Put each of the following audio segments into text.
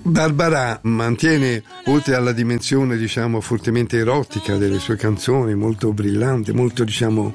Barbara mantiene, oltre alla dimensione diciamo fortemente erotica delle sue canzoni, molto brillante, molto diciamo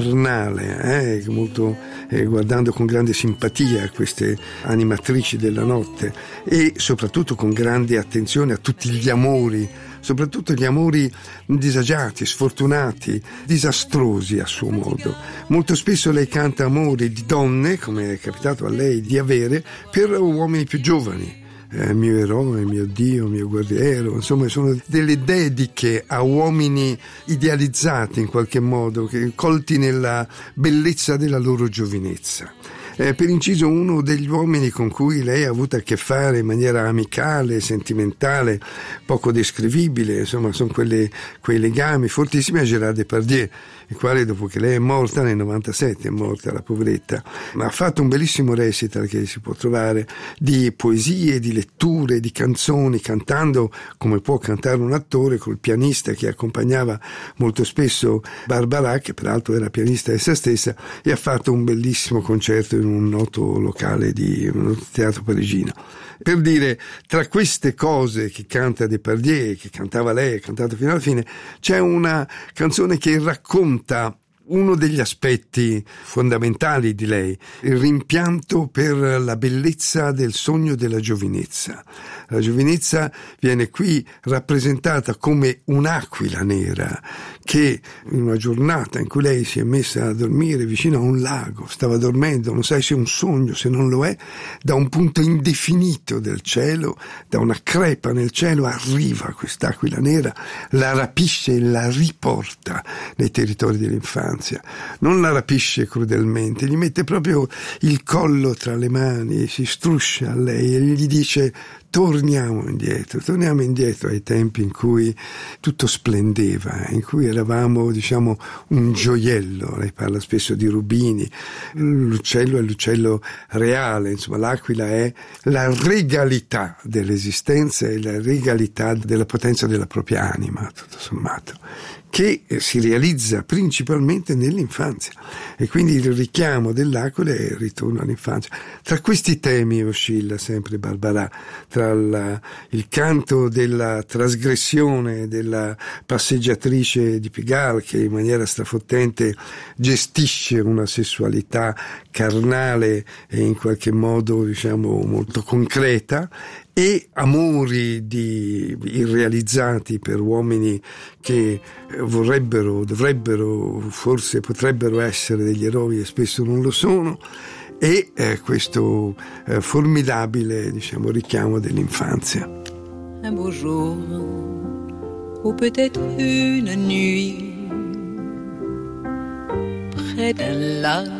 carnale, molto guardando con grande simpatia queste animatrici della notte, e soprattutto con grande attenzione a tutti gli amori, soprattutto gli amori disagiati, sfortunati, disastrosi a suo modo. Molto spesso lei canta amori di donne, come è capitato a lei di avere, per uomini più giovani. Mio eroe, mio Dio, mio guerriero, insomma sono delle dediche a uomini idealizzati in qualche modo, che colti nella bellezza della loro giovinezza. Per inciso, uno degli uomini con cui lei ha avuto a che fare in maniera amicale, sentimentale, poco descrivibile, insomma sono quei legami fortissimi, a Gérard Depardieu, il quale dopo che lei è morta nel 97, è morta la poveretta, ma ha fatto un bellissimo recital che si può trovare di poesie, di letture, di canzoni, cantando come può cantare un attore, col pianista che accompagnava molto spesso Barbara, che peraltro era pianista essa stessa, e ha fatto un bellissimo concerto in un noto locale di un teatro parigino. Per dire, tra queste cose che canta Depardieu, che cantava lei, ha cantato fino alla fine, c'è una canzone che racconta uno degli aspetti fondamentali di lei, il rimpianto per la bellezza del sogno della giovinezza. La giovinezza viene qui rappresentata come un'aquila nera che in una giornata in cui lei si è messa a dormire vicino a un lago, stava dormendo, non sai se è un sogno, se non lo è, da un punto indefinito del cielo, da una crepa nel cielo arriva quest'aquila nera, la rapisce e la riporta nei territori dell'infanzia. Non la rapisce crudelmente, gli mette proprio il collo tra le mani, si struscia a lei e gli dice: torniamo indietro ai tempi in cui tutto splendeva, in cui eravamo, diciamo, un gioiello. Lei parla spesso di rubini, l'uccello è l'uccello reale, insomma l'aquila è la regalità dell'esistenza e la regalità della potenza della propria anima, tutto sommato, che si realizza principalmente nell'infanzia, e quindi il richiamo dell'aquila è il ritorno all'infanzia. Tra questi temi oscilla sempre Barbara, tra il canto della trasgressione della passeggiatrice di Pigalle, che in maniera strafottente gestisce una sessualità carnale e in qualche modo, diciamo, molto concreta, e amori irrealizzati per uomini che dovrebbero, forse potrebbero essere degli eroi e spesso non lo sono, e questo formidabile, diciamo, richiamo dell'infanzia. Un beau jour, ou peut-être une nuit, près d'un lac